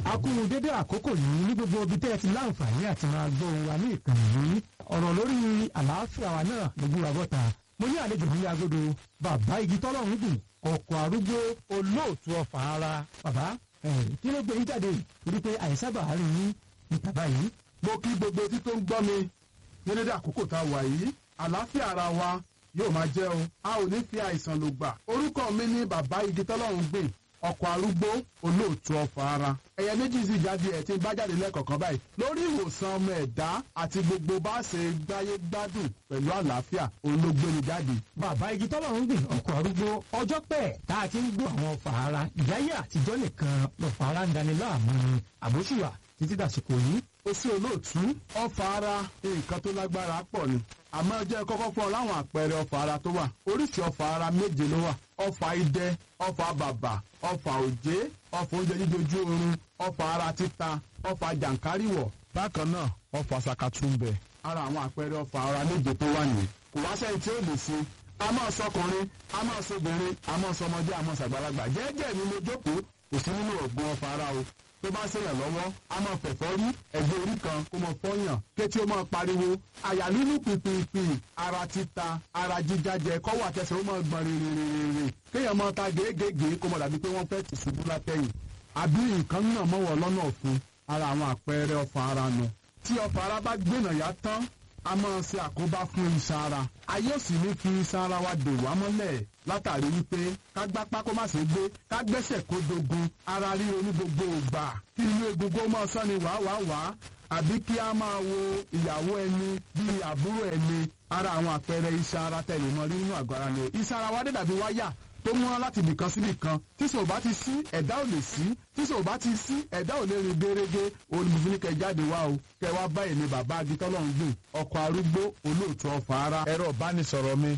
a kú dédé àkókò yìí ní gbogbo ibi tẹ́ ẹ ti láǹfààní àti máa gbọ́ ohùn wa ní ìkànnì yìí ọ̀rọ̀ lórí àlàáfíà wa náà ló gbúra bọ́ta mo ní àlejò ní agodo bàbá igi tọ́lọ́run gùn ọkọ̀ arúgbó olóòtú ọ̀fà ara bàbá kí ló gbé yín jáde torí pé àìsábà rìn yín níta báyìí. mo kí gbogbo etí tó ń gbọ́ mi ní dédé àkókò tá a wà yìí àlàáfíà ara wa yóò máa jẹ́ o a ò ní fi àìsàn lò gbà orúkọ mi ní bàbá igi tọ́lọ́run gbìn ọkọ̀ arúgbó olóòtú ọ̀fà ara ẹ̀yẹ méjì sì jáde ẹ̀ tí ń bá jáde lẹ́ẹ̀kọ̀kan báyìí lórí ìwòsàn ọmọ ẹ̀dá àti gbogbo bá ṣe gbáyé gbádùn pẹ̀lú àlàáfíà olóògbéni jáde. bàbá igi tọ́lọ́run gbìn ọkọ̀ arúgbó ọjọ́ pẹ́ tá a ti ń gbọ́ àwọn ọ̀fà ara ìyáyé àtijọ́ nìkan lọ̀fà ara ń dani láàmú àbóṣùwà títí dàsìkò yìí. ó sì olóòtú ọ̀fà ara nǹkan tó lágbára pọ̀ ni àmọ́ ẹ jẹ́ kọ́kọ́ fún ọ láwọn àpẹẹrẹ ọ̀fà ara tó wà oríṣi ọ̀fà ara méje ló wà ọ̀fà idẹ ọ̀fà bàbà ọ̀fà òjé ọ̀fà oúnjẹ jíjojú oorun ọ̀fà ara títa ọ̀fà jàǹkáríwọ̀ bákan náà ọ̀fà sàkàtúmbẹ̀ ara àwọn àpẹẹrẹ ọ̀fà ara méje tó wà nìyí kò wá sẹ́yìn tí ó lè ṣe a máa sọkùnrin a máa sọbìnrin a máa sọmọdé a máa sàgbàlagbà jẹ́jẹ́ mi mo jókòó kò sí nínú ọ̀gbun ọ̀fà ara o tó bá ń ṣèyàn lọ́wọ́ a máa fẹ̀fọ́ rí ẹ̀gbẹ́ orí kan kó mọ fọ́yàn kétí ó máa pariwo àyà nínú pìpìpì ara títa ara jíjájẹ kọ́wọ́ àtẹsẹ̀ ó máa gbọ̀n rìnrìnrìnrìn kéèyàn máa ta gèégèé kó mọ̀ dàbí pé wọ́n fẹ́ tì ṣubú látẹ̀yìn àbí nǹkan náà mọ̀wọ́ lọ́nà ọ̀fun ara àwọn àpẹẹrẹ ọ̀fà ara nu tí ọ̀fà ara bá gbénà yá tán a máa ṣe àkóbá fún iṣan ara ayé òsì ní fi iṣan ara wa dè wá mọ́lẹ̀ látàrí wípé ká gbápá kó má ṣe gbé ká gbẹ́sẹ̀ kó dogun ara ríro ní gbogbo ògbà kí inú egungun máa sán ni wàá àbí kí a máa wo ìyàwó ẹni bíi àbúrò ẹni ara àwọn àpẹẹrẹ iṣan ara tẹ̀lé mọ́ rí nínú àgọ́ ara ni iṣan ara wa dé dàbí wáyà tó múná láti nìkan sí nìkan tí sò bá ti sí ẹ̀dá ò lè sí tí sò bá ti sí ẹ̀dá ò lè rìn gbèrègbè olùbùfún ní kẹ jáde wá o kẹ wá báyìí ní bàbá agitọ́lọ́hún gbìn ọkọ̀ arúgbó olóòtú ọ̀fà ara. ẹ̀rọ ìbánisọ̀rọ̀ mi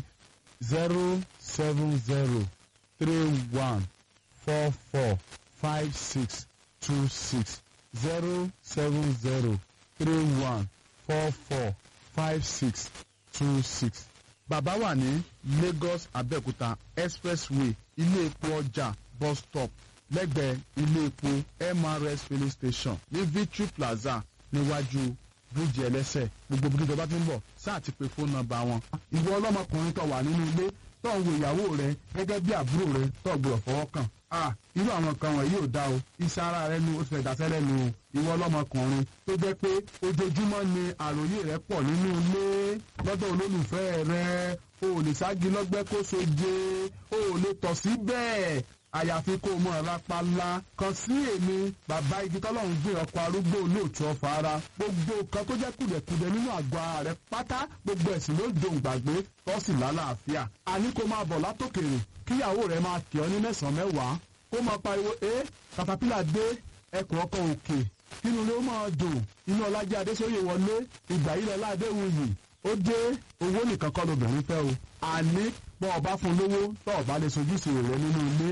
07031445626 bàbá wà ní Lagos Abẹ́òkúta expressway ilé epo ọjà bus stop lẹ́gbẹ̀ẹ́ ilé epo MRS filling station ní Victory Plaza níwájú bíríjì ẹlẹ́sẹ̀ gbogbo bí ìjọba ti ń bọ̀ sáà ti pe fóònù nọ́mbà wọn. ìwọ ọlọ́mọkùnrin tó wà nínú ilé tó ń wo ìyàwó rẹ gẹ́gẹ́ bí àbúrò rẹ tó gbọ́dọ̀ fọwọ́ kàn. irú àwọn kan wọ̀nyí ò dá o iṣẹ́ ara rẹ nu oṣù ẹ̀dásẹ́lẹ̀ nu o ìwọ ọlọ́mọkùnrin tó jẹ́ pé ojoojúmọ́ ni àròyé rẹ pọ̀ nínú ilé lọ́dọ̀ olólùfẹ́ rẹ o ò lè ságí lọ́gbẹ́ kó soje o ò lè tọ̀ sí bẹ́ẹ̀ àyàfi kó o mọ̀ rápálá kan sí èmi bàbá igi tọ́lọ́run gbé ọkọ̀ arúgbó olóòtú ọ̀fà ara gbogbo kan tó jẹ́ kùdẹ̀kùdẹ̀ nínú àgọ́ ara rẹ pátá gbogbo ẹ̀sìn ló dòun gbàgbé tó sì lálàáfíà àní kó máa bọ̀ látòkèrè kíyàwó rẹ máa kì ọ́ ní mẹ́sàn-án mẹ́wàá kó máa pariwo katapila dé ẹkùn ọkọ̀ òkè kínú ló máa dùn inú ọlájẹ́ adésóyè wọlé ìgbà yìí lọ́lá adéwuyì ó dé owó nìkan kọ́ lobìnrin fẹ́ o àní bọ́ ọba fún lówó tọ́ ọba lè sojúṣe rẹ nínú ilé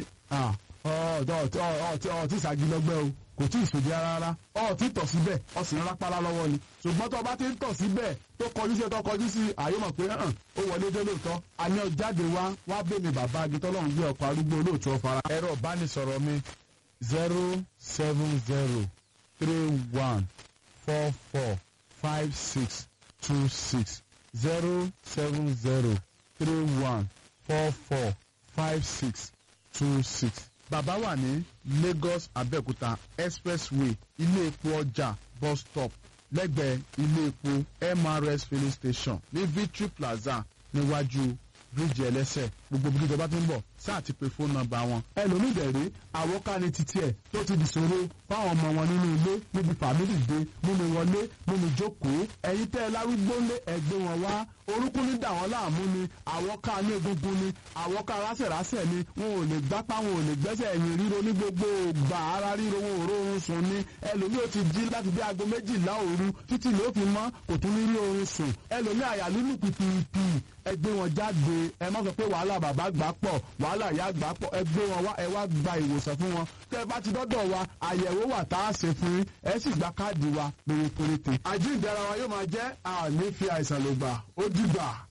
ọtí ìsagilọ́gbẹ́ o kò tí ì sòdí rárá ọtí tọ̀ síbẹ̀ ọsìn rápálá lọ́wọ́ ni ṣùgbọ́n tó bá ti ń tọ̀ síbẹ̀ tó kọjú sí tó kọjú sí àyèmọ̀ pé ó wọlé dé lóòótọ́ àní ọjáde wá bèmí bàbá agitọ́lọ́hún gbé ọkọ̀ arúgbó olóòtú ọ̀fà ara. ẹ̀rọ ìbánisọ̀rọ̀ mi 07031445626 07031445626. bàbá wà ní Lagos Abẹ́òkúta expressway ilé epo ọjà bus stop lẹ́gbẹ̀ẹ́ ilé epo MRS filling station ní Victory Plaza níwájú bíríjì ẹlẹ́sẹ̀ gbogbo bí ìjọba ti ń bọ̀ sáà ti pe fóònù nọ́mbà wọn. ẹlòmíì dẹ̀rẹ́ àwọ̀ká ni títí ẹ̀ tó ti dìṣòro fáwọn ọmọ wọn nínú ilé níbi fàmílì dé múmi wọlé múmi jókòó ẹ̀yin tẹ́ ẹ lárúgbó ńlé ẹgbẹ́ wọn wá orúkún ní dà wọ́n láàmú ni àwọ̀ká ní egungun ni àwọ̀ká rásẹ̀rásẹ̀ ni wọn ò lè gbápá wọn ò lè gbẹ́sẹ̀ ẹ̀yìn ríro ní gbogbo gbà ara ríro wọn ò rórun sùn ni ẹlòmíì ó ti jí láti bí aago 12 òru títí ló fi mọ́ kò tún ní rí oorun sùn ẹlòmíì àyà lílù pìpìpì ẹgbẹ́ wọn jáde ẹ má sọ pé wàhálà bàbá gbà pọ̀ wàhálà ìyá gbà pọ̀ ẹgbẹ́ wọn wá ẹ wá gba ìwòsàn fún wọn tẹ́ bá ti dọ́dọ̀ wa àyẹ̀wò wà tá a ṣe fún yín ẹ sì gba káàdì wa péréte. àjíǹde ara wa yóò máa jẹ́ àní fi àìsàn lògbà ó dìgbà.